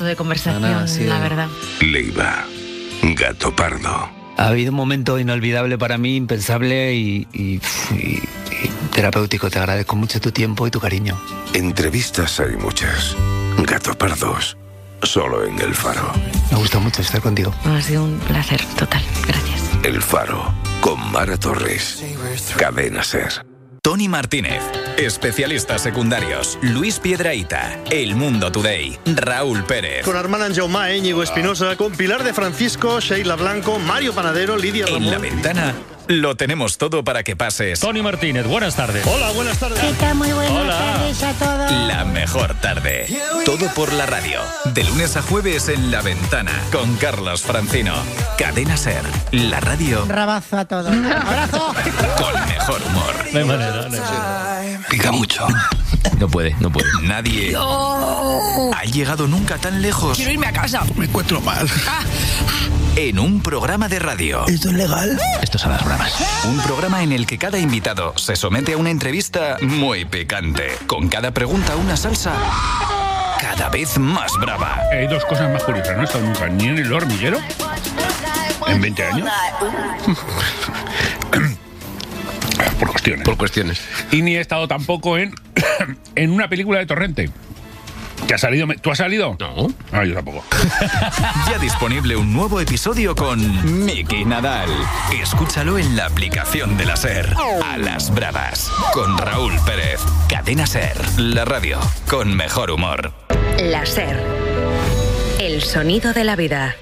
de conversación, la verdad. Leiva, gato pardo. Ha habido un momento inolvidable para mí, impensable y terapéutico. Te agradezco mucho tu tiempo y tu cariño. Entrevistas hay muchas. Gato pardos, solo en El Faro. Me gusta mucho estar contigo. Ha sido un placer total. Gracias. El Faro, con Mara Torres. Cadena SER. Tony Martínez, especialistas secundarios, Luis Piedrahita, El Mundo Today, Raúl Pérez. Con Armand Jaume, Íñigo Espinosa, con Pilar de Francisco, Sheila Blanco, Mario Panadero, Lidia Ramón. En La Ventana lo tenemos todo para que pases. Tony Martínez, buenas tardes. Hola, buenas tardes. ¿Qué tal? Muy buenas tardes a todos. La mejor tarde. Todo por la radio. De lunes a jueves en La Ventana con Carlos Francino. Cadena SER, la radio. Rabazo a todos. ¡Abrazo! Con mejor humor. No hay manera, no hay manera. Pica mucho. No puede. Nadie ha llegado nunca tan lejos. Quiero irme a casa. Me encuentro mal. En un programa de radio. ¿Esto es legal? Esto son las bromas. Un programa en el que cada invitado se somete a una entrevista muy picante. Con cada pregunta una salsa cada vez más brava. Hay dos cosas más curiosas. No he estado nunca ni en el hormiguero en 20 años. Por cuestiones. Y ni he estado tampoco en una película de Torrente. ¿Que ha salido? ¿Tú has salido? No. Ah, yo tampoco. Ya disponible un nuevo episodio con Miki Nadal. Escúchalo en la aplicación de la SER. A las bravas. Con Raúl Pérez. Cadena SER. La radio con mejor humor. La SER. El sonido de la vida.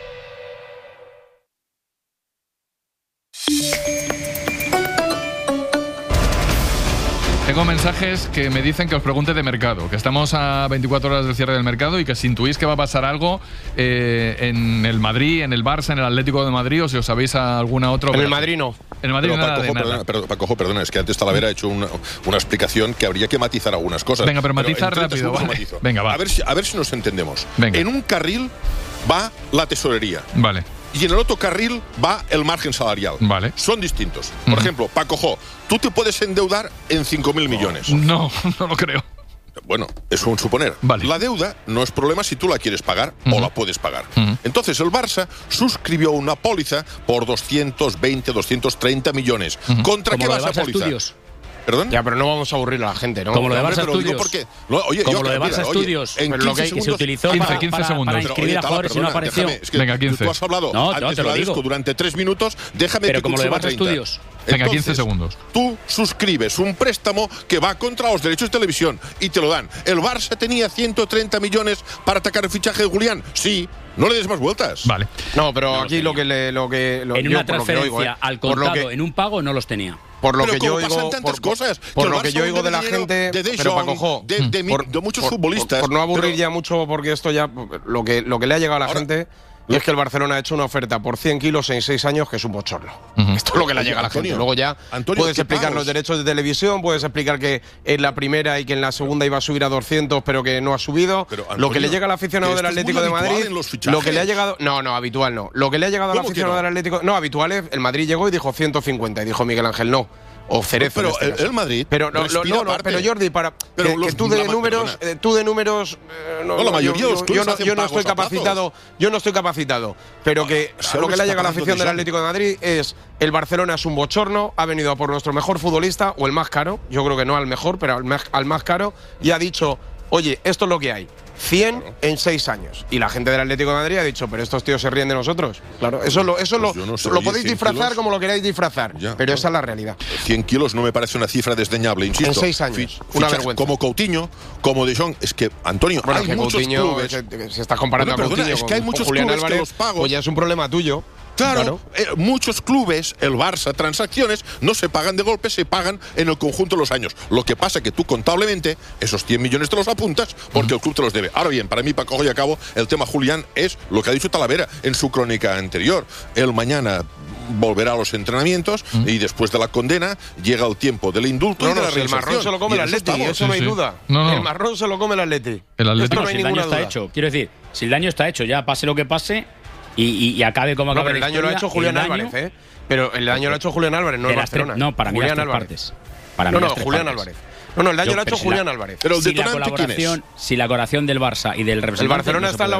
Tengo mensajes que me dicen que os pregunte de mercado, que estamos a 24 horas del cierre del mercado y que si intuís que va a pasar algo en el Madrid, en el Barça, en el Atlético de Madrid, o si os sabéis a alguna otra... En el Madrid no. En el Madrid pero nada Paco, de nada. perdona, es que antes Talavera ha hecho una explicación que habría que matizar algunas cosas. Venga, pero matiza rápido. Vale. Venga, va. A ver si nos entendemos. Venga. En un carril va la tesorería. Vale. Y en el otro carril va el margen salarial. Vale. Son distintos. Por ejemplo, Paco Jo, tú te puedes endeudar en 5.000 millones. No lo creo. Bueno, es un suponer. Vale. La deuda no es problema si tú la quieres pagar o la puedes pagar. Entonces el Barça suscribió una póliza por 220, 230 millones. ¿Contra qué vas a póliza? ¿Perdón? Ya, pero no vamos a aburrir a la gente, ¿no? Como lo de Barça Studios. Como lo de Barça Studios. En lo que se utilizó 15 segundos. para inscribir a jugadores y no apareció. Venga, 15. Tú has hablado antes de la disco durante 3 minutos. Déjame pero que como lo de Barça 30. Studios. Venga, Entonces, 15 segundos. Tú suscribes un préstamo que va contra los derechos de televisión y te lo dan. ¿El Barça tenía 130 millones para atacar el fichaje de Julián? Sí. No le des más vueltas. Vale. No, pero aquí en una transferencia al contado, en un pago, no los tenía. Por lo pero que yo pasan oigo, tantas cosas, por que lo que yo oigo de la gente, pero Paco Jo, de muchos futbolistas. Por no aburrir ya mucho, porque esto ya lo que le ha llegado a la gente. Y es que el Barcelona ha hecho una oferta por 100 kilos en 6 años que es un bochorno. Esto es lo que le llega a la gente. Luego ya puedes explicar los derechos de televisión, puedes explicar que en la primera y que en la segunda iba a subir a 200, pero que no ha subido. Pero, Antonio, lo que le llega al aficionado del Atlético de Madrid, lo que le ha llegado... No, habitual no. Lo que le ha llegado al aficionado del Atlético... No, habitual es, el Madrid llegó y dijo 150 y dijo Miguel Ángel no. O Cerezo. Pero el Madrid. Pero pero Jordi, tú de números. La mayoría de los clubes yo no estoy capacitado. Yo no estoy capacitado. Pero que lo que le ha llegado a la afición del Atlético de Madrid es el Barcelona es un bochorno, ha venido a por nuestro mejor futbolista o el más caro. Yo creo que no al mejor, pero al más caro y ha dicho, oye, esto es lo que hay. 100 en 6 años. Y la gente del Atlético de Madrid ha dicho, pero estos tíos se ríen de nosotros. Claro, eso lo podéis disfrazar como lo queráis disfrazar. Pero esa es la realidad. 100 kilos no me parece una cifra desdeñable, insisto. En 6 años. Una vergüenza. Como Coutinho, como De Jong. Es que, Antonio, bueno, hay que muchos Coutinho, clubes. Se estás comparando a Coutinho es que hay muchos Julián clubes Álvarez, que los pagos. Pues ya es un problema tuyo. Claro. Muchos clubes, el Barça, transacciones, no se pagan de golpe, se pagan en el conjunto de los años. Lo que pasa es que tú contablemente esos 100 millones te los apuntas porque el club te los debe. Ahora bien, para mí, Paco, y acabo, el tema Julián es lo que ha dicho Talavera en su crónica anterior. Él mañana volverá a los entrenamientos y después de la condena llega el tiempo del indulto y de la el marrón se lo come el Atleti, eso no hay duda. El marrón se lo come el Atleti. El Atlético no hay ninguna duda. Está hecho. Quiero decir, si el daño está hecho, ya pase lo que pase y acabe como acabe. Pero el daño lo ha hecho Julián Álvarez, Pero el daño lo ha hecho Julián Álvarez, no el Barcelona. No, para mí las tres partes. Julián Álvarez. No, el daño lo ha hecho Julián Álvarez. Pero el si la detonante, ¿quién es? colaboración del Barça y del representante. El Barcelona está en la